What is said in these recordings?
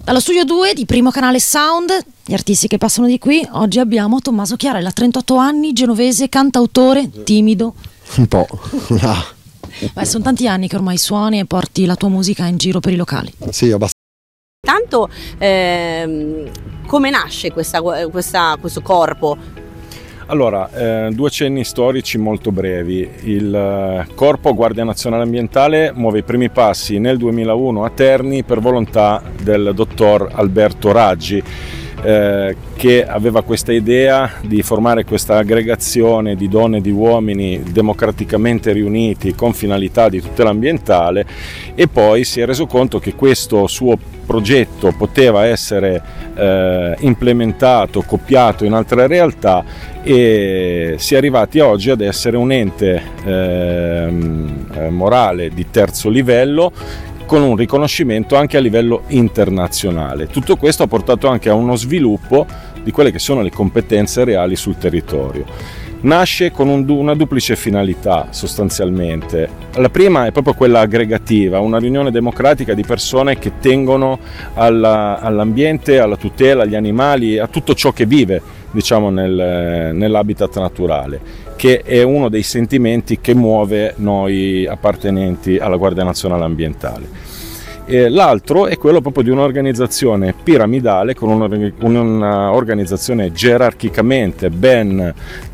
Dallo studio 2 di Primo Canale Sound, gli artisti che passano di qui, oggi abbiamo Tommaso Chiarella, 38 anni, genovese, cantautore, timido. Un po'. Beh, sono tanti anni che ormai suoni e porti la tua musica in giro per i locali. Sì, abbastanza. Tanto come nasce questo corpo? Allora, due cenni storici molto brevi. Il Corpo Guardia Nazionale Ambientale muove i primi passi nel 2001 a Terni per volontà del dottor Alberto Raggi, che aveva questa idea di formare questa aggregazione di donne e di uomini democraticamente riuniti con finalità di tutela ambientale, e poi si è reso conto che questo suo progetto poteva essere implementato, copiato in altre realtà, e si è arrivati oggi ad essere un ente morale di terzo livello, con un riconoscimento anche a livello internazionale. Tutto questo ha portato anche a uno sviluppo di quelle che sono le competenze reali sul territorio. Nasce con una duplice finalità sostanzialmente. La prima è proprio quella aggregativa, una riunione democratica di persone che tengono all'ambiente, alla tutela, agli animali, a tutto ciò che vive, diciamo, nell'habitat naturale, che è uno dei sentimenti che muove noi appartenenti alla Guardia Nazionale Ambientale. E l'altro è quello proprio di un'organizzazione piramidale, con un'organizzazione gerarchicamente ben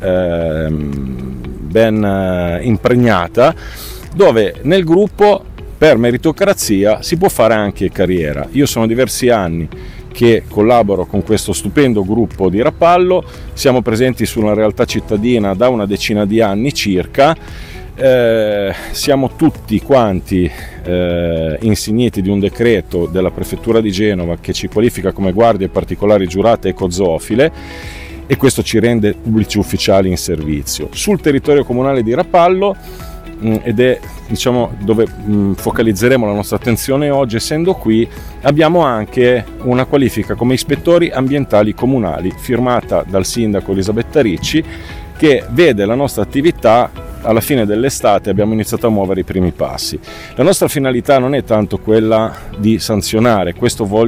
impregnata, dove nel gruppo per meritocrazia si può fare anche carriera. Io sono diversi anni che collaboro con questo stupendo gruppo di Rapallo, siamo presenti su una realtà cittadina da una decina di anni circa. Siamo tutti quanti insigniti di un decreto della prefettura di Genova che ci qualifica come guardie particolari giurate ecozoofile, e questo ci rende pubblici ufficiali in servizio sul territorio comunale di Rapallo, ed è, diciamo, dove focalizzeremo la nostra attenzione oggi. Essendo qui, abbiamo anche una qualifica come ispettori ambientali comunali firmata dal sindaco Elisabetta Ricci, che vede la nostra attività. Alla fine dell'estate abbiamo iniziato a muovere i primi passi. La nostra finalità non è tanto quella di sanzionare, questo